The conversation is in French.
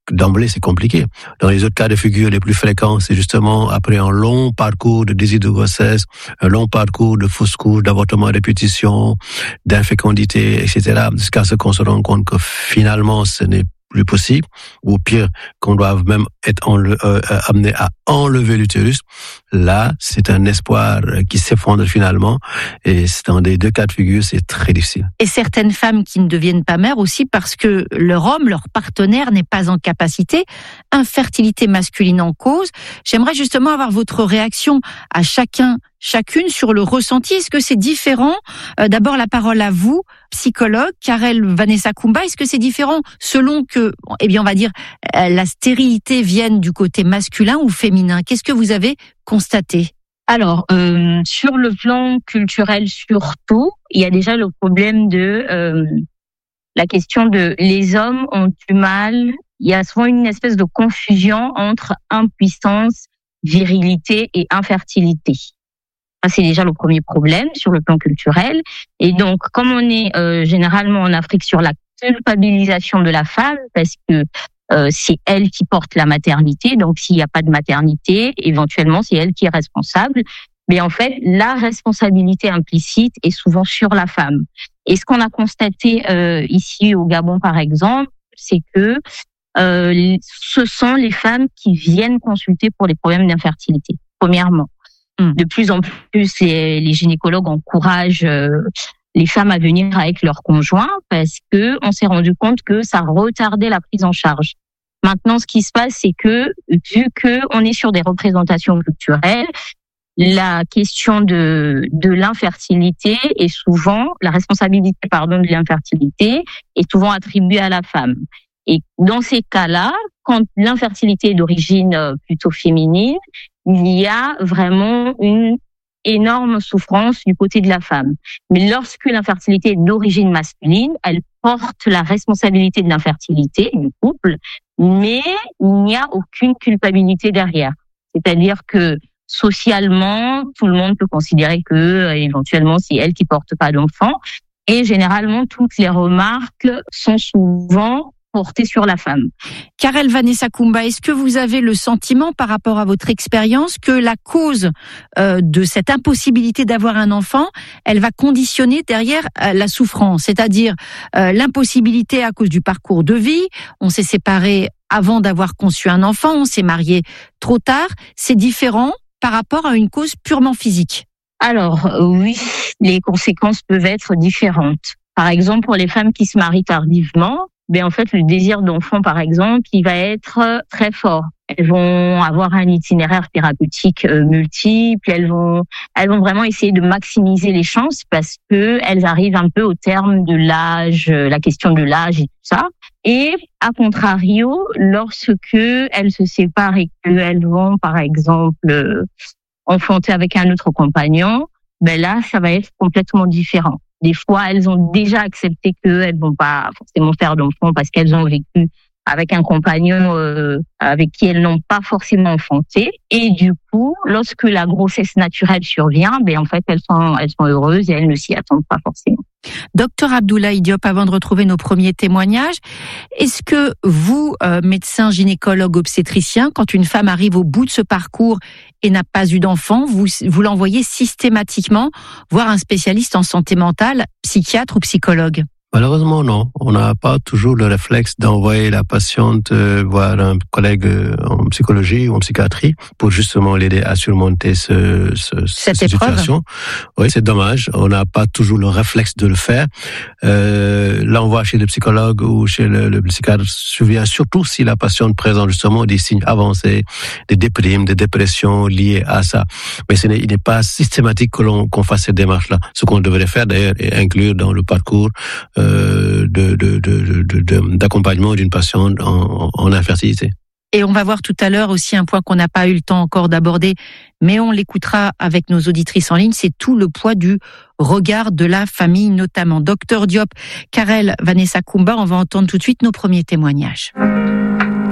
d'emblée, c'est compliqué. Dans les autres cas de figure les plus fréquents, c'est justement après un long parcours de désir de grossesse, un long parcours de fausse couche, d'avortement à répétition, d'infécondité, etc., jusqu'à ce qu'on se rende compte que finalement, ce n'est plus possible, ou pire, qu'on doive même être amené à enlever l'utérus. Là, c'est un espoir qui s'effondre finalement, et dans les deux cas de figure, c'est très difficile. Et certaines femmes qui ne deviennent pas mères aussi parce que leur homme, leur partenaire n'est pas en capacité, infertilité masculine en cause. J'aimerais justement avoir votre réaction à chacune sur le ressenti. Est-ce que c'est différent? D'abord, la parole à vous, psychologue, Karel Vanessa Kumba. Est-ce que c'est différent selon que, on va dire, la stérilité vienne du côté masculin ou féminin? Qu'est-ce que vous avez constaté? Alors, sur le plan culturel surtout, il y a déjà le problème de la question de les hommes ont du mal. Il y a souvent une espèce de confusion entre impuissance, virilité et infertilité. Ça, c'est déjà le premier problème sur le plan culturel. Et donc, comme on est généralement en Afrique sur la culpabilisation de la femme, parce que c'est elle qui porte la maternité, donc s'il n'y a pas de maternité, éventuellement, c'est elle qui est responsable. Mais en fait, la responsabilité implicite est souvent sur la femme. Et ce qu'on a constaté ici au Gabon, par exemple, c'est que ce sont les femmes qui viennent consulter pour les problèmes d'infertilité, premièrement. De plus en plus, les gynécologues encouragent les femmes à venir avec leurs conjoints parce que on s'est rendu compte que ça retardait la prise en charge. Maintenant, ce qui se passe, c'est que vu que on est sur des représentations culturelles, la question de l'infertilité est souvent la responsabilité de l'infertilité est souvent attribuée à la femme. Et dans ces cas-là, quand l'infertilité est d'origine plutôt féminine, il y a vraiment une énorme souffrance du côté de la femme. Mais lorsque l'infertilité est d'origine masculine, elle porte la responsabilité de l'infertilité du couple, mais il n'y a aucune culpabilité derrière. C'est-à-dire que socialement, tout le monde peut considérer que éventuellement c'est elle qui porte pas d'enfant. Et généralement, toutes les remarques sont souvent portée sur la femme. Karel Vanessa Kumba, est-ce que vous avez le sentiment par rapport à votre expérience que la cause de cette impossibilité d'avoir un enfant, elle va conditionner derrière la souffrance, c'est-à-dire l'impossibilité à cause du parcours de vie, on s'est séparé avant d'avoir conçu un enfant, on s'est marié trop tard, c'est différent par rapport à une cause purement physique? Alors oui, les conséquences peuvent être différentes. Par exemple, pour les femmes qui se marient tardivement, en fait, le désir d'enfant, par exemple, il va être très fort. Elles vont avoir un itinéraire thérapeutique multiple. Elles vont vraiment essayer de maximiser les chances parce que elles arrivent un peu au terme de l'âge, la question de l'âge et tout ça. Et à contrario, lorsque elles se séparent et qu'elles vont, par exemple, enfanter avec un autre compagnon, là, ça va être complètement différent. Des fois, elles ont déjà accepté qu'elles vont pas forcément faire d'enfants parce qu'elles ont vécu avec un compagnon avec qui elles n'ont pas forcément enfanté. Et du coup, lorsque la grossesse naturelle survient, en fait, elles sont heureuses et elles ne s'y attendent pas forcément. Docteur Abdoulaye Diop, avant de retrouver nos premiers témoignages, est-ce que vous, médecin gynécologue obstétricien, quand une femme arrive au bout de ce parcours et n'a pas eu d'enfant, vous l'envoyez systématiquement voir un spécialiste en santé mentale, psychiatre ou psychologue? Malheureusement, non. On n'a pas toujours le réflexe d'envoyer la patiente voir un collègue en psychologie ou en psychiatrie pour justement l'aider à surmonter cette situation. Oui, c'est dommage. On n'a pas toujours le réflexe de le faire. L'envoi chez le psychologue ou chez le psychiatre survient surtout si la patiente présente justement des signes avancés, des déprimes, des dépressions liées à ça. Mais il n'est pas systématique qu'on fasse cette démarche-là. Ce qu'on devrait faire d'ailleurs est inclure dans le parcours d'accompagnement d'une patiente en infertilité. Et on va voir tout à l'heure aussi un point qu'on n'a pas eu le temps encore d'aborder, mais on l'écoutera avec nos auditrices en ligne, c'est tout le poids du regard de la famille notamment. Docteur Diop, Karel Vanessa Kumba, on va entendre tout de suite nos premiers témoignages.